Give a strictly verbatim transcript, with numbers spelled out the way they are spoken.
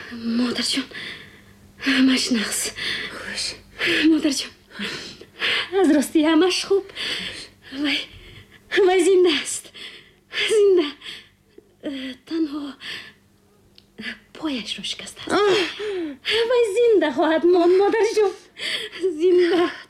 مادرجان همش نقص. خوش مادرجان از راستی همش خوب. وای وای زنده است، زنده. تنها پایش رو شکسته است. وای زنده خواهد ماند مادرجان، زنده.